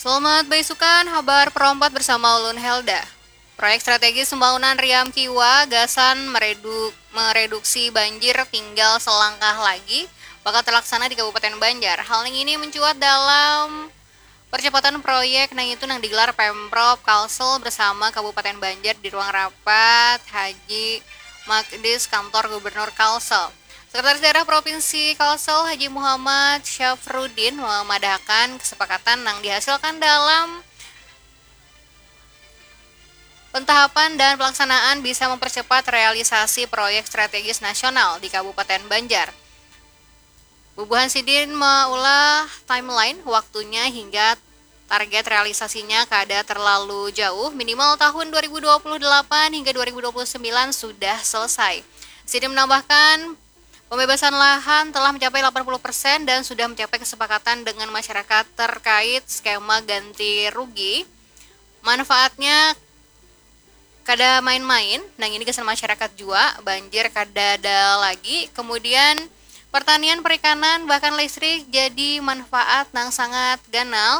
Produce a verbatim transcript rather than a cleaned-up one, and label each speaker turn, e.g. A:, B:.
A: Selamat beisukan, habar perompat bersama Ulun Helda. Proyek strategis pembangunan Riam Kiwa, gasan mereduk, mereduksi banjir tinggal selangkah lagi, bakal terlaksana di Kabupaten Banjar. Hal ini mencuat dalam percepatan proyek nang itu nang digelar Pemprov Kalsel bersama Kabupaten Banjar di ruang rapat Haji Magdis kantor Gubernur Kalsel. Sekretaris Daerah Provinsi Kalsel Haji Muhammad Syafruddin memadahkan kesepakatan yang dihasilkan dalam pentahapan dan pelaksanaan bisa mempercepat realisasi proyek strategis nasional di Kabupaten Banjar. Bubuhan Sidin mengulah timeline waktunya hingga target realisasinya kada terlalu jauh, minimal tahun dua ribu dua puluh delapan hingga dua ribu dua puluh sembilan sudah selesai. Sidin menambahkan pembebasan lahan telah mencapai delapan puluh persen dan sudah mencapai kesepakatan dengan masyarakat terkait skema ganti rugi. Manfaatnya kada main-main, nah ini kesan masyarakat juga, banjir kada ada lagi, kemudian pertanian, perikanan, bahkan listrik jadi manfaat yang sangat ganal.